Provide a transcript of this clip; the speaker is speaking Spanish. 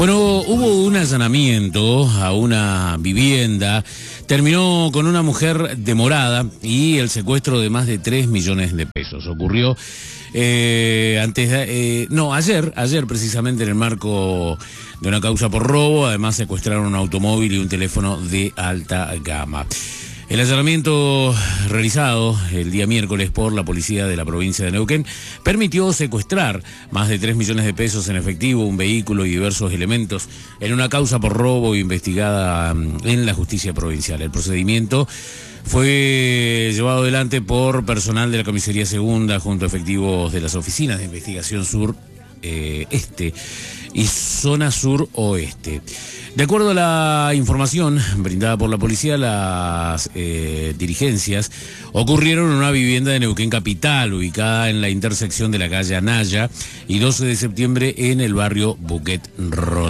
Bueno, hubo un allanamiento a una vivienda, terminó con una mujer demorada y el secuestro de más de 3 millones de pesos. Ocurrió ayer precisamente en el marco de una causa por robo. Además secuestraron un automóvil y un teléfono de alta gama. El allanamiento realizado el día miércoles por la policía de la provincia de Neuquén permitió secuestrar más de 3 millones de pesos en efectivo, un vehículo y diversos elementos en una causa por robo investigada en la justicia provincial. El procedimiento fue llevado adelante por personal de la Comisaría Segunda junto a efectivos de las oficinas de investigación sur este y zona sur oeste. De acuerdo a la información brindada por la policía, las diligencias ocurrieron en una vivienda de Neuquén Capital, ubicada en la intersección de la calle Anaya y 12 de septiembre en el barrio Buquet Rodríguez.